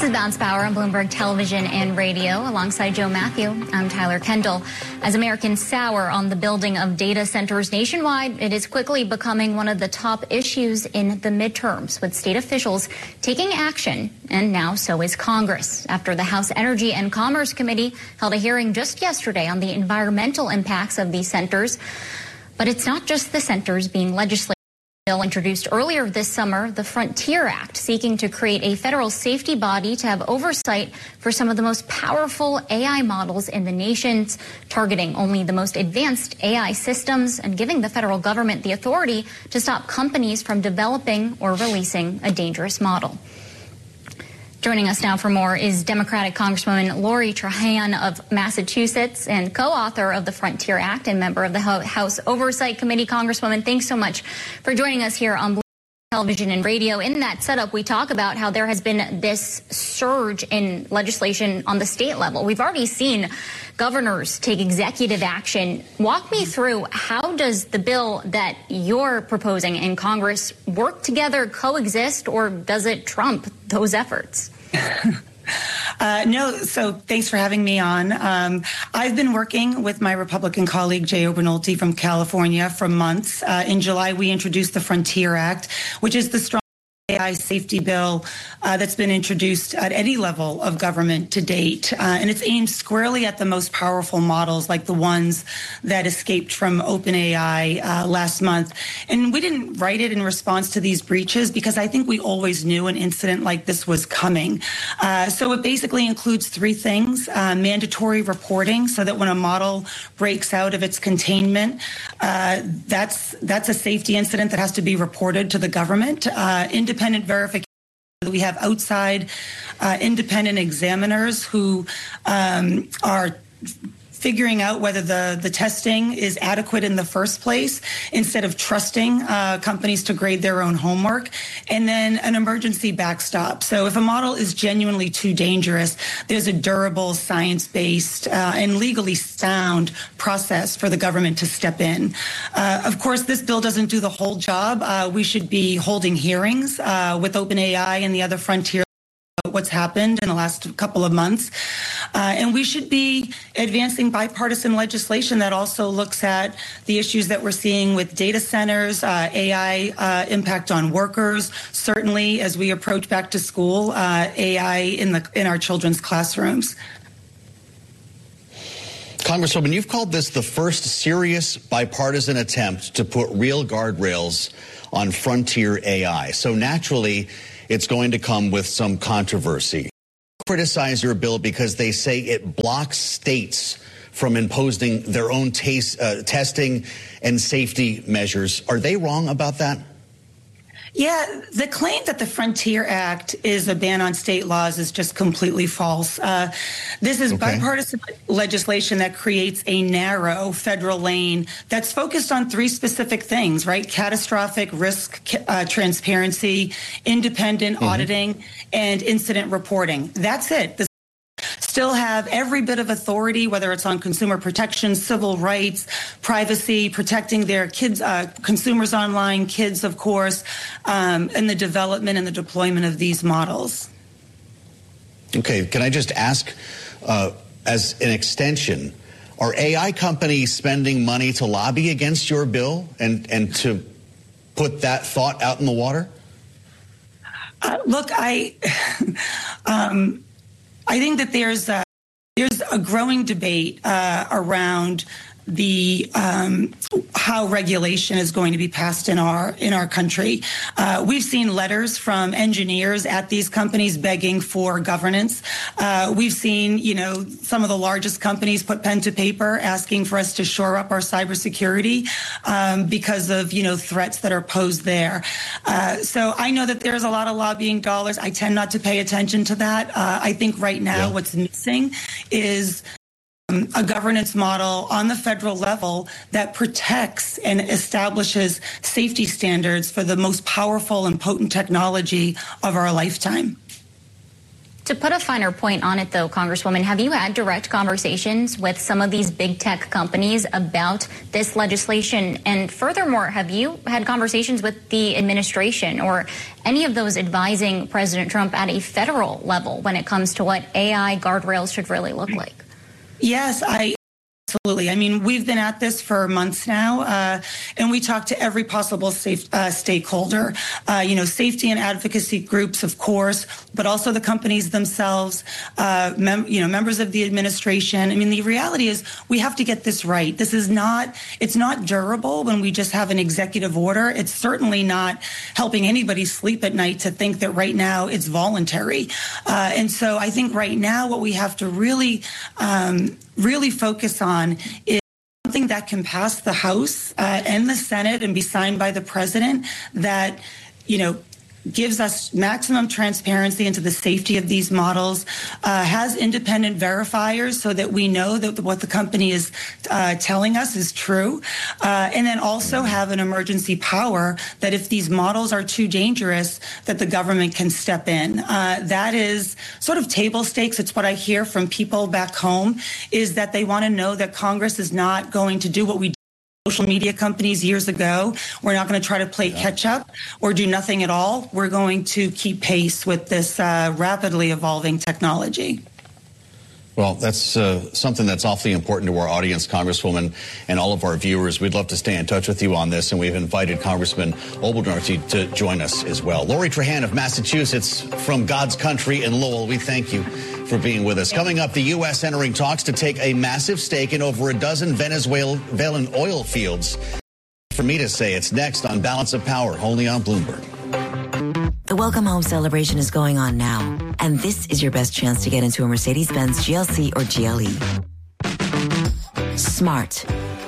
This is Bounce Power on Bloomberg Television and Radio. Alongside Joe Matthew, I'm Tyler Kendall. As Americans sour on the building of data centers nationwide, it is quickly becoming one of the top issues in the midterms, with state officials taking action, and now so is Congress, after the House Energy and Commerce Committee held a hearing just yesterday on the environmental impacts of these centers. But it's not just the centers being legislated. Bill introduced earlier this summer, the Frontier Act, seeking to create a federal safety body to have oversight for some of the most powerful AI models in the nation, targeting only the most advanced AI systems and giving the federal government the authority to stop companies from developing or releasing a dangerous model. Joining us now for more is Democratic Congresswoman Lori Trahan of Massachusetts and co-author of the Frontier Act and member of the House Oversight Committee. Congresswoman, thanks so much for joining us here on Bloomberg Television and Radio. In that setup, we talk about how there has been this surge in legislation on the state level. We've already seen governors take executive action. Walk me through, how does the bill that you're proposing in Congress work together, coexist, or does it trump those efforts? No, so thanks for having me on. I've been working with my Republican colleague, Jay Obernolte from California, for months. In July, we introduced the Frontier Act, which is the strong AI safety bill that's been introduced at any level of government to date. And it's aimed squarely at the most powerful models, like the ones that escaped from OpenAI last month. And we didn't write it in response to these breaches because I think we always knew an incident like this was coming. So it basically includes three things: mandatory reporting, so that when a model breaks out of its containment, that's a safety incident that has to be reported to the government. Independent verification. We have outside independent examiners who are figuring out whether the testing is adequate in the first place, instead of trusting companies to grade their own homework. And then an emergency backstop. So if a model is genuinely too dangerous, there's a durable, science-based, and legally sound process for the government to step in. Of course, this bill doesn't do the whole job. We should be holding hearings with OpenAI and the other frontier what's happened in the last couple of months. And we should be advancing bipartisan legislation that also looks at the issues that we're seeing with data centers, AI impact on workers, certainly as we approach back to school, AI in our children's classrooms. Congresswoman, you've called this the first serious bipartisan attempt to put real guardrails on frontier AI. So naturally, it's going to come with some controversy. Criticize your bill because they say it blocks states from imposing their own testing and safety measures. Are they wrong about that? Yeah, the claim that the Frontier Act is a ban on state laws is just completely false. This is bipartisan legislation that creates a narrow federal lane that's focused on three specific things, right? Catastrophic risk transparency, independent auditing, and incident reporting. That's it. Still have every bit of authority, whether it's on consumer protection, civil rights, privacy, protecting their kids, consumers online, kids, of course, and the development and the deployment of these models. Okay, can I just ask, as an extension, are AI companies spending money to lobby against your bill and to put that thought out in the water? Look, I think that there's a growing debate around the how regulation is going to be passed in our country. We've seen letters from engineers at these companies begging for governance. We've seen, some of the largest companies put pen to paper asking for us to shore up our cybersecurity because of, threats that are posed there. So I know that there's a lot of lobbying dollars. I tend not to pay attention to that. I think right now what's missing is a governance model on the federal level that protects and establishes safety standards for the most powerful and potent technology of our lifetime. To put a finer point on it, though, Congresswoman, have you had direct conversations with some of these big tech companies about this legislation? And furthermore, have you had conversations with the administration or any of those advising President Trump at a federal level when it comes to what AI guardrails should really look like? Yes, absolutely. I mean, we've been at this for months now, and we talk to every possible stakeholder, safety and advocacy groups, of course, but also the companies themselves, members of the administration. I mean, the reality is we have to get this right. It's not durable when we just have an executive order. It's certainly not helping anybody sleep at night to think that right now it's voluntary. And so I think right now what we have to really focus on is something that can pass the House and the Senate and be signed by the president that, gives us maximum transparency into the safety of these models, has independent verifiers so that we know that what the company is telling us is true, and then also have an emergency power that if these models are too dangerous, that the government can step in. That is sort of table stakes. It's what I hear from people back home, is that they want to know that Congress is not going to do what we did social media companies years ago. We're not going to try to play catch up or do nothing at all. We're going to keep pace with this rapidly evolving technology. Well, that's something that's awfully important to our audience, Congresswoman, and all of our viewers. We'd love to stay in touch with you on this, and we've invited Congressman Oberdorf to join us as well. Lori Trahan of Massachusetts from God's country in Lowell, we thank you for being with us. Coming up, the U.S. entering talks to take a massive stake in over a dozen Venezuelan oil fields. For me to say, it's next on Balance of Power, only on Bloomberg. The Welcome Home celebration is going on now, and this is your best chance to get into a Mercedes-Benz GLC or GLE. Smart.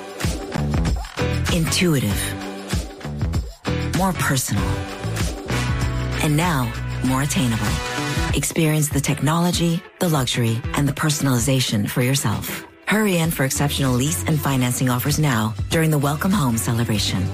Intuitive. More personal. And now, more attainable. Experience the technology, the luxury, and the personalization for yourself. Hurry in for exceptional lease and financing offers now during the Welcome Home celebration.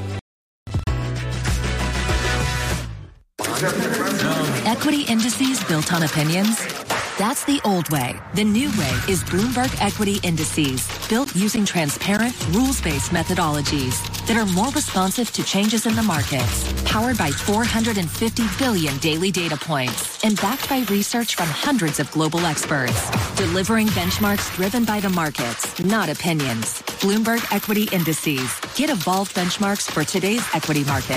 Equity indices built on opinions? That's the old way. The new way is Bloomberg Equity Indices, built using transparent, rules-based methodologies that are more responsive to changes in the markets, powered by 450 billion daily data points, and backed by research from hundreds of global experts, delivering benchmarks driven by the markets, not opinions. Bloomberg Equity Indices. Get evolved benchmarks for today's equity market.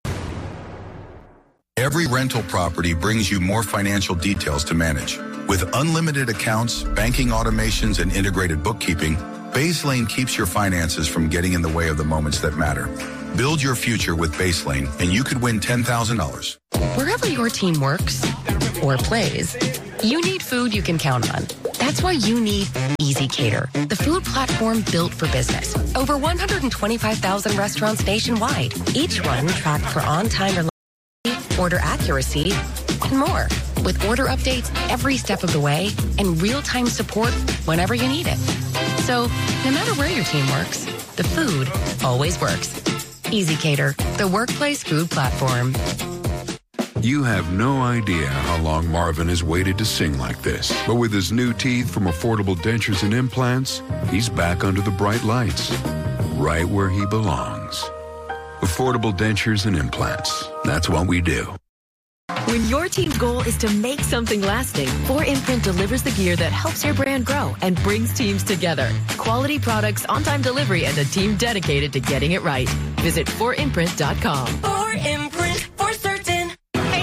Every rental property brings you more financial details to manage. With unlimited accounts, banking automations, and integrated bookkeeping, BaseLane keeps your finances from getting in the way of the moments that matter. Build your future with BaseLane, and you could win $10,000. Wherever your team works or plays, you need food you can count on. That's why you need ezCater, the food platform built for business. Over 125,000 restaurants nationwide, each one tracked for on-time reliability, order accuracy, and more. With order updates every step of the way and real-time support whenever you need it. So, no matter where your team works, the food always works. ezCater, the workplace food platform. You have no idea how long Marvin has waited to sing like this. But with his new teeth from Affordable Dentures and Implants, he's back under the bright lights, right where he belongs. Affordable Dentures and Implants. That's what we do. When your team's goal is to make something lasting, 4imprint delivers the gear that helps your brand grow and brings teams together. Quality products, on-time delivery, and a team dedicated to getting it right. Visit 4imprint.com. 4imprint, for certain. Hey.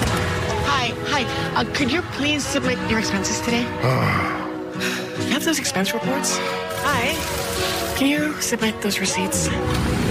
Hi. Could you please submit your expenses today? You have those expense reports? Hi. Can you submit those receipts?